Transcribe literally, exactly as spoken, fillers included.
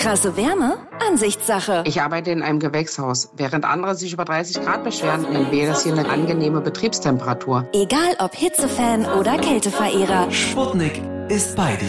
Krasse Wärme? Ansichtssache. Ich arbeite in einem Gewächshaus. Während andere sich über dreißig Grad beschweren, nennen wir das hier eine angenehme Betriebstemperatur. Egal ob Hitzefan oder Kälteverehrer. Sputnik ist bei dir.